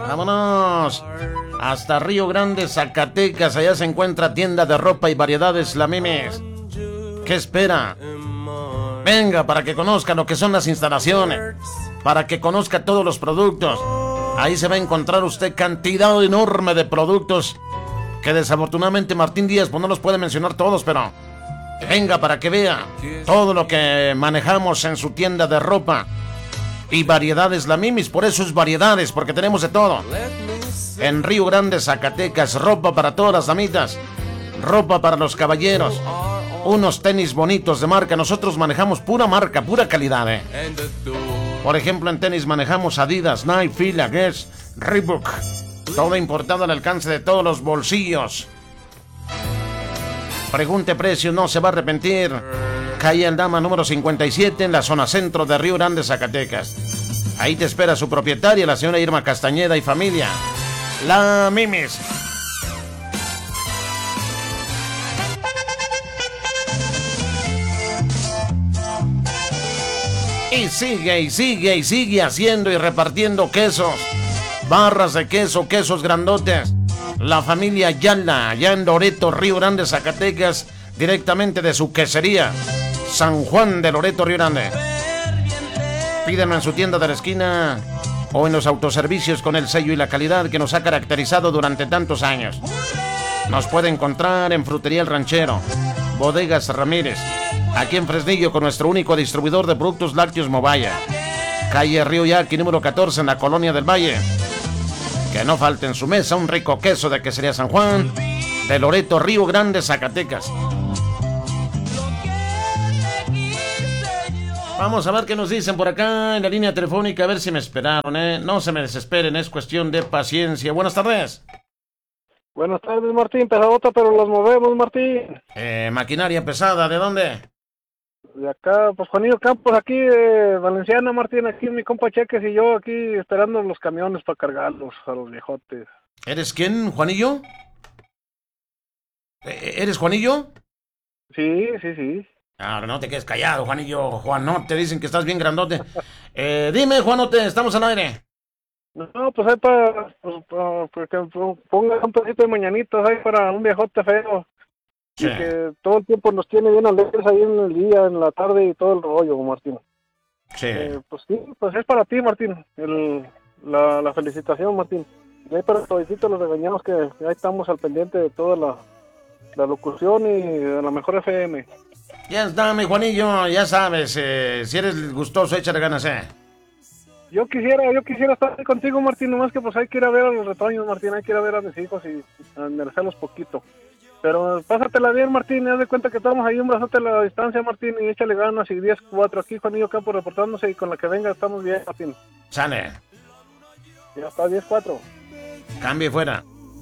Vámonos hasta Río Grande, Zacatecas. Allá se encuentra tienda de ropa y variedades La Mimis. ¿Qué espera? Venga para que conozca lo que son las instalaciones, para que conozca todos los productos. Ahí se va a encontrar usted cantidad enorme de productos que desafortunadamente Martín Díaz pues no los puede mencionar todos, pero venga para que vea todo lo que manejamos en su tienda de ropa y variedades La Mimis. Por eso es variedades, porque tenemos de todo. En Río Grande, Zacatecas, ropa para todas las damitas, ropa para los caballeros, unos tenis bonitos de marca. Nosotros manejamos pura marca, pura calidad, Por ejemplo, en tenis manejamos Adidas, Nike, Fila, Guess, Reebok. Todo importado al alcance de todos los bolsillos. Pregunte precio, no se va a arrepentir. Calle Aldama número 57 en la zona centro de Río Grande, Zacatecas. Ahí te espera su propietaria, la señora Irma Castañeda y familia. La Mimis. Y sigue haciendo y repartiendo quesos. Barras de queso, quesos grandotes. La familia Ayala, allá en Loreto, Río Grande, Zacatecas, directamente de su quesería, San Juan de Loreto, Río Grande. Pídenlo en su tienda de la esquina o en los autoservicios con el sello y la calidad que nos ha caracterizado durante tantos años. Nos puede encontrar en Frutería El Ranchero, Bodegas Ramírez, aquí en Fresnillo con nuestro único distribuidor de productos lácteos Movaya. Calle Río Yaqui, número 14 en la Colonia del Valle. Que no falte en su mesa un rico queso de quesería San Juan de Loreto, Río Grande, Zacatecas. Vamos a ver qué nos dicen por acá en la línea telefónica, a ver si me esperaron, No se me desesperen, es cuestión de paciencia. Buenas tardes. Buenas tardes, Martín. Pesadota, pero los movemos, Martín. Maquinaria pesada, ¿de dónde? De acá, pues Juanillo Campos, aquí de Valenciana, Martín. Aquí mi compa Cheques y yo aquí esperando los camiones para cargarlos a los viejotes. ¿Eres quién, Juanillo? ¿Eres Juanillo? Sí. Ahora no te quedes callado, Juanillo. Juanote, dicen que estás bien grandote. Dime, Juanote, estamos al aire. No, pues ahí para que ponga un pedacito de mañanitas ahí para un viejote feo. Sí. Y que todo el tiempo nos tiene bien alegres ahí en el día, en la tarde y todo el rollo, Martín. Sí. Pues sí, pues es para ti, Martín, la felicitación, Martín. Y ahí para todos los regañados que ahí estamos al pendiente de toda la locución y de la mejor FM. Ya está, mi Juanillo, ya sabes, si eres gustoso, échale ganas, Yo quisiera estar ahí contigo, Martín, nomás que pues hay que ir a ver a los retoños, Martín, hay que ir a ver a mis hijos y enderezarlos poquito. Pero pásatela bien, Martín, haz de cuenta que estamos ahí un brazote a la distancia, Martín, y échale ganas, y 10-4, aquí Juanillo Campos reportándose, y con la que venga estamos bien, Martín. Sale. Ya está, 10-4. Cambie fuera.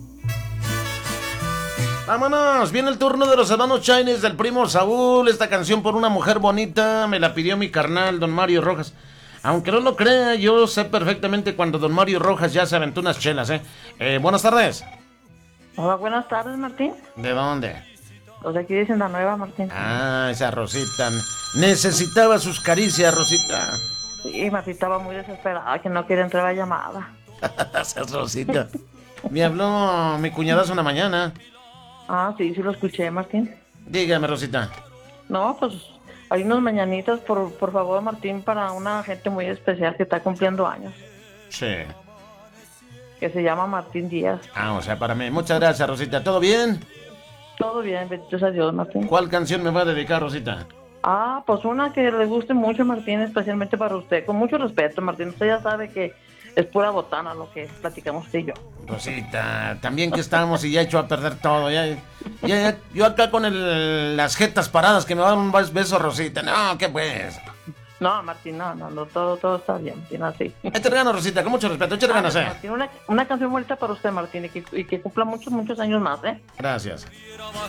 Vámonos, viene el turno de los hermanos Chinese del primo Saúl. Esta canción por una mujer bonita me la pidió mi carnal, don Mario Rojas. Aunque no lo crea, yo sé perfectamente cuando don Mario Rojas ya se aventó unas chelas, buenas tardes. Hola, buenas tardes, Martín. ¿De dónde? Los de aquí dicen la nueva, Martín. Ah, esa Rosita. Necesitaba sus caricias, Rosita. Sí, Martín estaba muy desesperada, que no quiere entrar a la llamada. Esa Rosita. Me habló mi cuñadazo una mañana. Ah, sí lo escuché, Martín. Dígame, Rosita. No, pues hay unos mañanitas, por favor, Martín, para una gente muy especial que está cumpliendo años. Sí. Que se llama Martín Díaz. Ah, o sea, para mí. Muchas gracias, Rosita. ¿Todo bien? Todo bien, benditos a Dios, Martín. ¿Cuál canción me va a dedicar, Rosita? Ah, pues una que le guste mucho, Martín, especialmente para usted. Con mucho respeto, Martín. Usted ya sabe que es pura botana lo que platicamos usted y yo. Rosita, también que estamos y ya he hecho a perder todo. Ya, yo acá con las jetas paradas que me dan un beso, Rosita. No, ¿qué pues? No, Martín, no, todo está bien, Martín, así. Échale ganas, Rosita, con mucho respeto, échale ganas, Martín, una canción bonita para usted, Martín, y que cumpla muchos años más, Gracias.